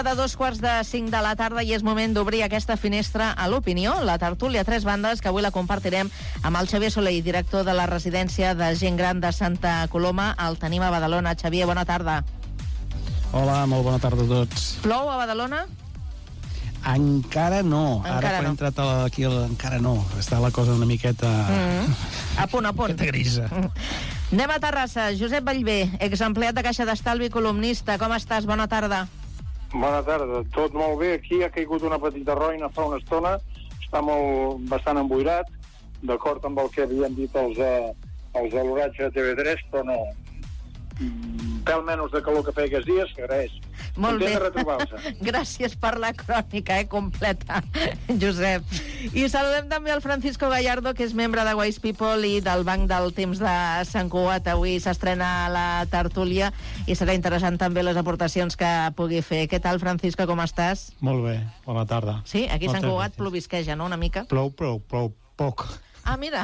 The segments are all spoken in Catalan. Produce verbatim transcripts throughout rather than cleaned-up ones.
De dos quarts de cinc de la tarda i és moment d'obrir aquesta finestra a l'opinió, la tertúlia a tres bandes, que avui la compartirem amb el Xavier Soler, director de la residència de gent gran de Santa Coloma. El tenim a Badalona. Xavier, bona tarda. Hola, molt bona tarda a tots. Plou a Badalona? Encara no. Encara Ara quan no. he entrat aquí, encara no. Està la cosa una miqueta... Mm. A punt, a punt. Miqueta grisa. Mm. Anem a Terrassa. Josep Vallvé, exempleat de Caixa d'Estalvi, columnista. Com estàs? Bona tarda. Bona tarda, tot molt bé. Aquí ha caigut una petita roina fa una estona, està molt, bastant emboirat, d'acord amb el que havien dit els, eh, els de l'oratge de T V tres, però no. Pèl menys de calor que feia aquests dies, que agraeix. Molt bé. Retrobar-se. Gràcies per la crònica, eh, completa, Josep. I saludem també el Francisco Gallardo, que és membre de Wise People i del Banc del Temps de Sant Cugat. Avui s'estrena la tertúlia i serà interessant també les aportacions que pugui fer. Què tal, Francisco, com estàs? Molt bé, bona tarda. Sí, aquí a Sant Moltes Cugat gràcies. plovisqueja, no?, una mica? Plou, plou, plou, poc. Ah, mira,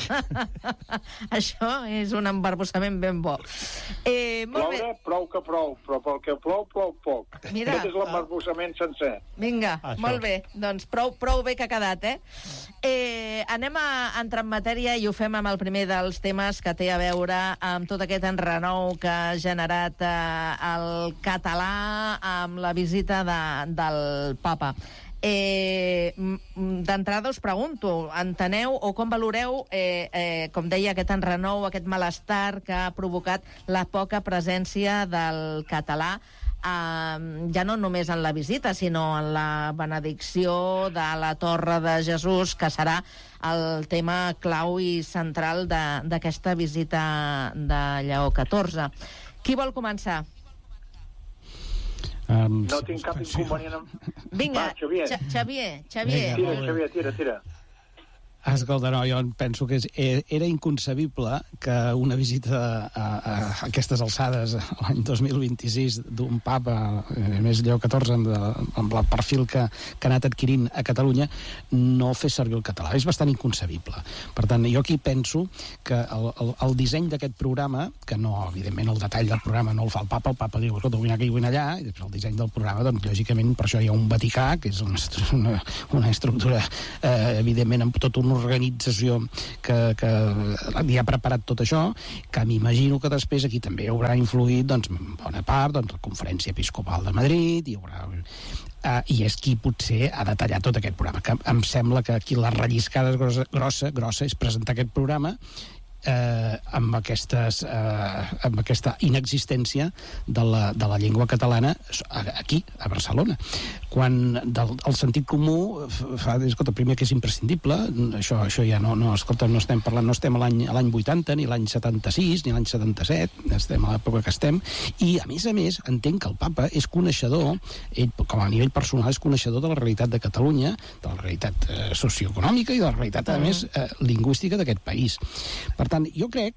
això és un embarbussament ben bo. Eh, molt Ploure, bé. prou que prou, però pel que plou, plou poc. Mira. Aquest és l'embarbussament sencer. Vinga, Això. molt bé. Doncs prou, prou bé que ha quedat, eh? eh? Anem a entrar en matèria i ho fem amb el primer dels temes que té a veure amb tot aquest enrenou que ha generat eh, el català amb la visita de, del papa. Eh, d'entrada us pregunto, enteneu o com valoreu eh, eh, com deia, aquest enrenou, aquest malestar que ha provocat la poca presència del català, eh, ja no només en la visita sinó en la benedicció de la Torre de Jesús, que serà el tema clau i central d'aquesta visita de Lleó catorze. Qui vol començar? Um, No tinc cap inconvenient amb... Vinga, Va, Xavier. Xa- Xavier, Xavier. Vinga. Tira, Xavier, tira, tira. Escolta, no, jo penso que és, era inconcebible que una visita a, a aquestes alçades l'any dos mil vint-i-sis d'un papa, a més Lleó catorze, amb, de, amb el perfil que, que ha anat adquirint a Catalunya, no fes servir el català. És bastant inconcebible. Per tant, jo aquí penso que el, el, el disseny d'aquest programa, que no, evidentment, el detall del programa no el fa el papa, el papa diu, escolta, vull anar aquí, vull anar allà, i després el disseny del programa, doncs, lògicament, per això hi ha un Vaticà, que és una, una, una estructura, eh, evidentment, amb tot un organització que, que li ha preparat tot això, que m'imagino que després aquí també haurà influït, doncs, en bona part, doncs, la Conferència Episcopal de Madrid, hi haurà... Uh, i és qui potser ha detallat tot aquest programa, que em sembla que aquí la relliscada grossa, grossa, grossa és presentar aquest programa eh, amb, aquestes, eh, amb aquesta inexistència de la, de la llengua catalana aquí, a Barcelona, quan del, el sentit comú fa, escolta, primer que és imprescindible, això, això ja no, no, escolta, no estem parlant, no estem a l'any a l'any vuitanta, ni l'any setanta-sis, ni l'any setanta-set, estem a l'època que estem, i a més a més entenc que el papa és coneixedor, ell com a nivell personal és coneixedor de la realitat de Catalunya, de la realitat eh, socioeconòmica i de la realitat, a més, eh, lingüística d'aquest país. Per tant, jo crec,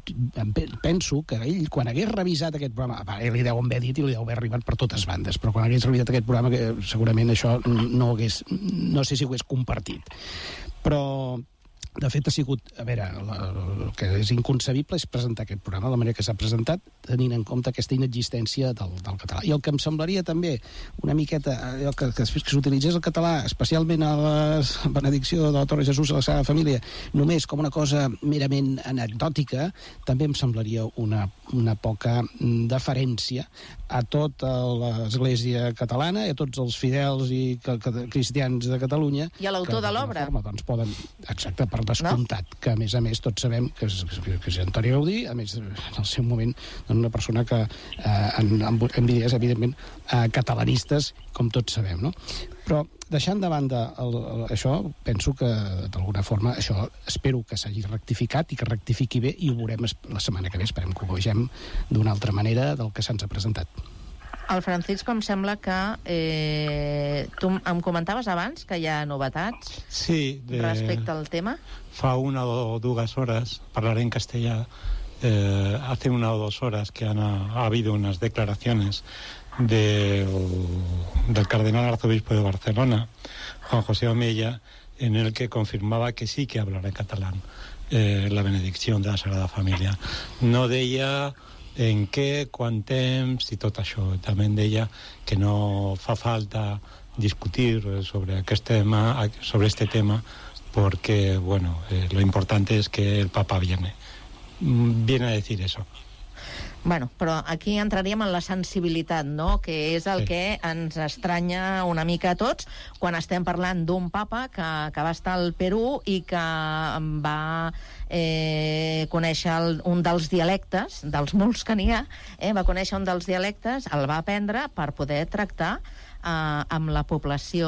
penso que ell, quan hagués revisat aquest programa, a part, li deu haver dit i li deu haver arribat per totes bandes, però quan hagués revisat aquest programa, que segurament això no hagués, no sé si ho hagués compartit. Però de fet ha sigut, a veure, la, el que és inconcebible és presentar aquest programa de la manera que s'ha presentat, tenint en compte aquesta inexistència del, del català. I el que em semblaria també una miqueta, allò que, que, que s'utilitzés el català, especialment a la benedicció de la Torre de Jesús a la Sagrada Família, només com una cosa merament anecdòtica, també em semblaria una, una poca deferència a tota l'Església catalana i a tots els fidels i que, que, cristians de Catalunya. I a l'autor de l'obra. Doncs poden, exacte, per descomptat, no? Que a més a més tots sabem que és, que és Antoni Gaudí, a més en el seu moment una persona que eh, amb, amb idees evidentment eh, catalanistes, com tots sabem, no? Però deixant de banda el, el, això, penso que d'alguna forma això espero que s'hagi rectificat i que rectifiqui bé, i ho veurem la setmana que ve, esperem que ho vegem d'una altra manera del que se'ns ha presentat. El Francisco, em sembla que eh, tu em comentaves abans que hi ha novetats sí, de, respecte al tema. Fa una o dues horas, parlaré en castellà, eh, hace una o dos horas que han, ha habido unas declaraciones de, del cardenal arzobispo de Barcelona, Juan José Omella, en el que confirmaba que sí que hablará en catalán eh, la benedicción de la Sagrada Familia. No deia en què, quant temps i tot això. També em deia que no fa falta discutir sobre aquest tema, sobre este tema, porque, bueno, eh, lo importante es que el Papa viene. Viene a decir eso. Bueno, però aquí entraríem en la sensibilitat, no?, que és el sí. que ens estranya una mica a tots quan estem parlant d'un papa que, que va estar al Perú i que va eh, conèixer el, un dels dialectes, dels molts que n'hi ha, eh, va conèixer un dels dialectes, el va aprendre per poder tractar eh, amb la població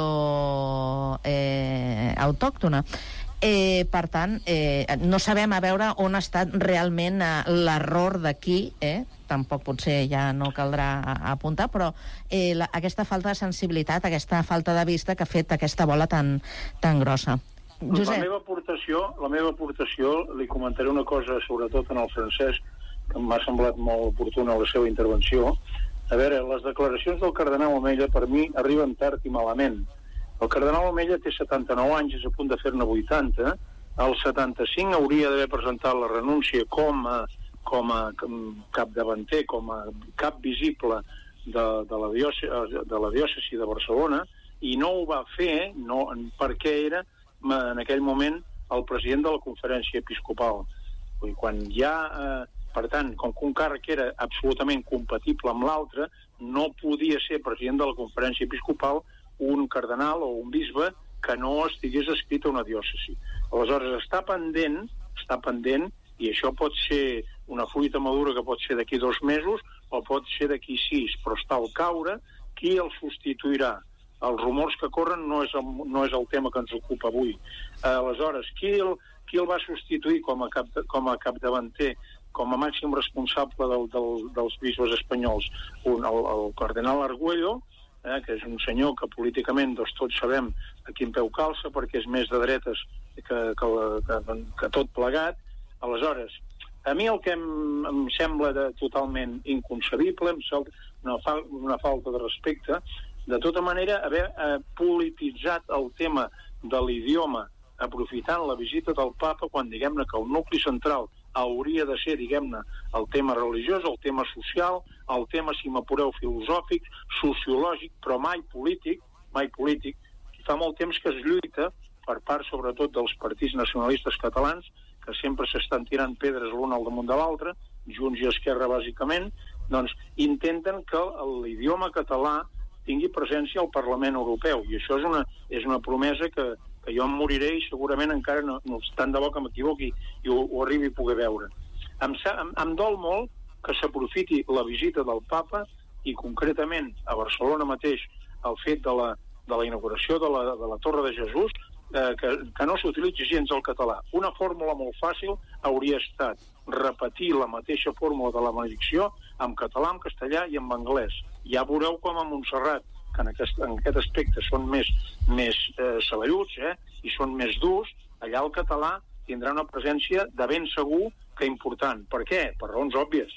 eh, autòctona. Eh, per tant, eh, no sabem a veure on ha estat realment eh, l'error d'aquí, eh? Tampoc potser ja no caldrà apuntar, però eh, la, aquesta falta de sensibilitat, aquesta falta de vista que ha fet aquesta bola tan, tan grossa. Josep. La meva aportació, la meva aportació, li comentaré una cosa, sobretot en el francès, que m'ha semblat molt oportuna la seva intervenció. A veure, les declaracions del cardenal Omella per mi arriben tard i malament. El cardenal Omella té setanta-nou anys, és a punt de fer-ne vuitanta. Al setanta-cinc hauria d'haver presentat la renúncia com a, com a capdavanter, com a cap visible de, de, la diòcesi, de la diòcesi de Barcelona, i no ho va fer no, perquè era en aquell moment el president de la conferència episcopal. Vull dir, quan ja, eh, per tant, com que un càrrec era absolutament compatible amb l'altre, no podia ser president de la conferència episcopal un cardenal o un bisbe que no estigués escrit a una diòcesi. Aleshores, està pendent, està pendent, i això pot ser una fruita madura que pot ser d'aquí dos mesos o pot ser d'aquí sis, però està al caure qui el substituirà. Els rumors que corren no és el, no és el tema que ens ocupa avui. Aleshores, qui el, qui el va substituir com a, cap, com a capdavanter, com a màxim responsable del, del, dels bisbes espanyols? Un, el, el cardenal Argüello, eh, que és un senyor que políticament doncs, tots sabem a quin peu calça, perquè és més de dretes que, que, que, que tot plegat. Aleshores, a mi el que em, em sembla de, totalment inconcebible, em sembla una, fal, una falta de respecte, de tota manera, haver eh, polititzat el tema de l'idioma aprofitant la visita del papa quan, diguem-ne, que el nucli central hauria de ser, diguem-ne, el tema religiós, el tema social, el tema, si m'apureu, filosòfic, sociològic, però mai polític, mai polític. Fa molt temps que es lluita, per part, sobretot, dels partits nacionalistes catalans, que sempre s'estan tirant pedres l'un al damunt de l'altre, Junts i Esquerra, bàsicament, doncs intenten que l'idioma català tingui presència al Parlament Europeu. I això és una, és una promesa que, que jo em moriré i segurament encara no, no tant de bo que m'equivoqui i ho, ho arribi a poder veure. Em, em, em dol molt que s'aprofiti la visita del papa i concretament a Barcelona mateix el fet de la, de la inauguració de la, de la Torre de Jesús, eh, que, que no s'utilitzi gens el català. Una fórmula molt fàcil hauria estat repetir la mateixa fórmula de la benedicció en català, en castellà i en anglès. Ja veureu com a Montserrat, que en aquest, en aquest aspecte són més, més eh, saballuts, eh, i són més durs, allà el català tindrà una presència de ben segur que important. Per què? Per raons òbvies.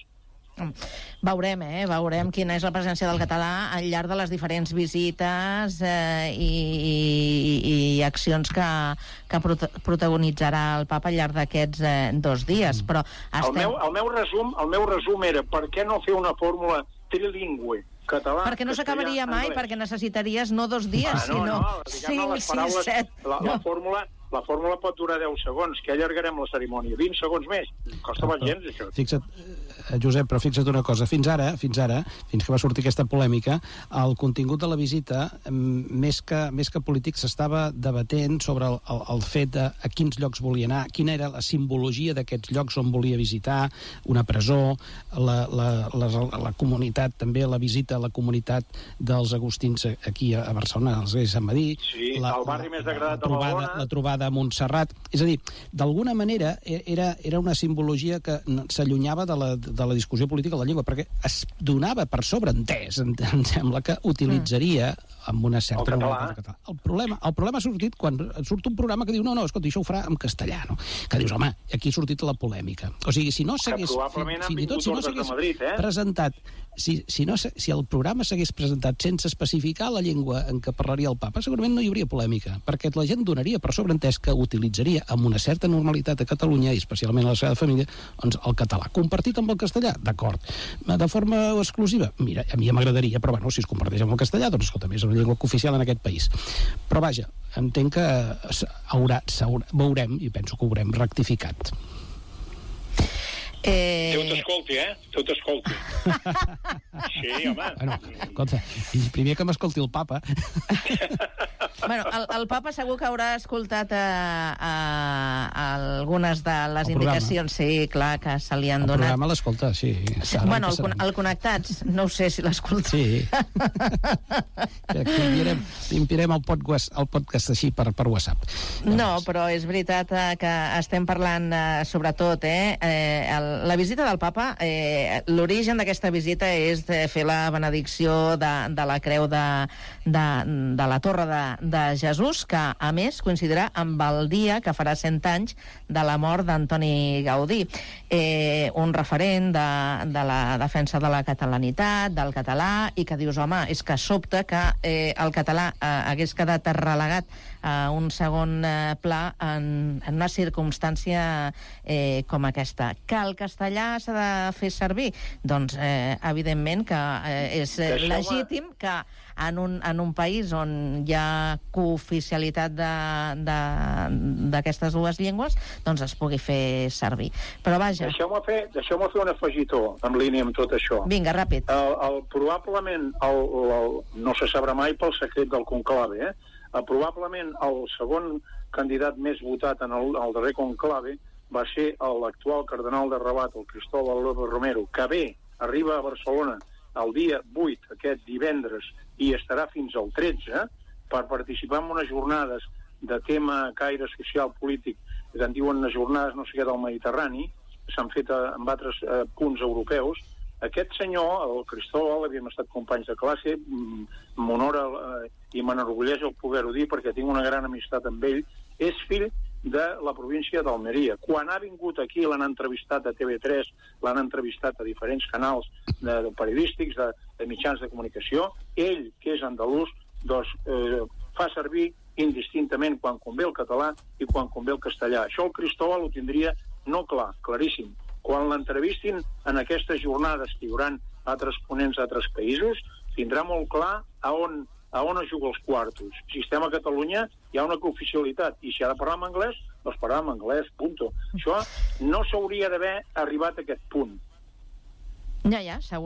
Veurem, eh? Veurem quina és la presència del català al llarg de les diferents visites eh, i, i, i accions que, que prot protagonitzarà el papa al llarg d'aquests eh, dos dies. Però estem... el, meu, el, meu resum, el meu resum era per què no fer una fórmula trilingüe? Català, perquè no s'acabaria mai, perquè necessitaries no dos dies, ah, no, sinó no, cinc, sis, set... La, la, fórmula, la fórmula pot durar deu segons, que allargarem la cerimònia. vint segons més. Costa molt gens, això. Fixa't, Josep, però fixa't una cosa. Fins ara, fins ara, fins que va sortir aquesta polèmica, el contingut de la visita, més que, més que polític, s'estava debatent sobre el, el, el fet de a quins llocs volia anar, quina era la simbologia d'aquests llocs on volia visitar, una presó, la, la, la, la comunitat, també la visita a la comunitat dels agustins aquí a Barcelona, als Reis Sant Madí. Sí, la, el barri més agradat de Badalona. La trobada a Montserrat. És a dir, d'alguna manera era, era una simbologia que s'allunyava de la, de la discussió política de la llengua, perquè es donava per sobreentès, em, em sembla, que utilitzaria amb una certa El normalitat de català. El problema, el problema ha sortit quan surt un programa que diu no, no, escolta, això ho farà en castellà, no? Que dius, home, aquí ha sortit la polèmica. O sigui, si no s'hagués... probablement han fins i tot, si no vingut ordres de s'hagués Madrid, eh? presentat... Si, si, no, si el programa s'hagués presentat sense especificar la llengua en què parlaria el papa, segurament no hi hauria polèmica, perquè la gent donaria per sobreentès que utilitzaria amb una certa normalitat a Catalunya, i especialment a la seva família, doncs el català. Compartit amb el castellà? D'acord. De forma exclusiva? Mira, a mi m'agradaria, però bueno, si es comparteix amb el castellà, doncs escolta, és una llengua oficial en aquest país. Però vaja, entenc que haurà, veurem, i penso que ho haurem rectificat. Eh... Déu t'escolti, eh? Déu t'escolti. Sí, home. Bueno, escolta, primer que m'escolti el papa. Bueno, el, el papa segur que haurà escoltat a, a, a algunes de les el indicacions, programa. Sí, clar, que se li han el donat. El programa l'escolta, sí. sí bueno, el, el Connectats, no ho sé si l'escolta. Sí. T'enviarem, t'enviarem el podcast, el podcast així per, per WhatsApp. No, però és veritat que estem parlant, eh, sobretot, eh, eh, el, la visita del papa, eh, l'origen d'aquesta visita és de fer la benedicció de, de la creu de, de, de la Torre de, de Jesús, que a més coincidirà amb el dia que farà cent anys de la mort d'Antoni Gaudí, eh, un referent de, de la defensa de la catalanitat, del català, i que dius, home, és que sobta que eh, el català eh, hagués quedat relegat a un segon eh, pla en, en una circumstància eh, com aquesta. Que el castellà s'ha de fer servir? Doncs, eh, evidentment, que eh, és eh, legítim que en un, en un país on hi ha cooficialitat d'aquestes dues llengües, doncs es pugui fer servir. Però vaja... Deixeu-me fer, deixeu fer un afegitó en línia amb tot això. Vinga, ràpid. El, el, probablement, el, el, no se sabrà mai pel secret del conclave, eh? El, probablement el segon candidat més votat en el, el darrer conclave va ser l'actual cardenal de Rabat, el Cristóbal López Romero, que bé, arriba a Barcelona el dia vuit, aquest divendres, i estarà fins al tretze, per participar en unes jornades de tema caire social polític, que en diuen unes jornades no sé què del Mediterrani, que s'han fet en altres eh, punts europeus. Aquest senyor, el Cristóbal, havíem estat companys de classe, m'honora eh, i m'enorgulleix el poder-ho dir perquè tinc una gran amistat amb ell, és fill de la província d'Almeria. Quan ha vingut aquí l'han entrevistat a T V tres, l'han entrevistat a diferents canals de, de periodístics, de, de mitjans de comunicació. Ell, que és andalús, doncs eh, fa servir indistintament quan convé el català i quan convé el castellà. Això el Cristóbal ho tindria no clar, claríssim. Quan l'entrevistin en aquestes jornades que hi haurà altres ponents d'altres països, tindrà molt clar a on, a on es juga els quartos. Si estem a Catalunya, hi ha una cooficialitat, i si ha de parlar en anglès, doncs parlar en anglès, punto. Això no s'hauria d'haver arribat a aquest punt. Ja, ja, segur.